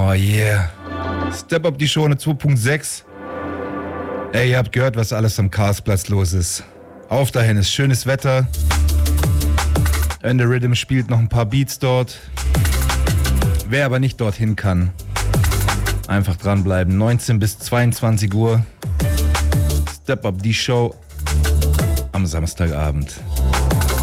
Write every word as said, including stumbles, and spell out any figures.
Oh yeah. Step Up die Show eine zwei Punkt sechs. Ey, ihr habt gehört, was alles am Karlsplatz los ist. Auf dahin, ist schönes Wetter. And the Rhythm spielt noch ein paar Beats dort. Wer aber nicht dorthin kann, einfach dranbleiben. neunzehn bis zweiundzwanzig Uhr. Step Up die Show am Samstagabend.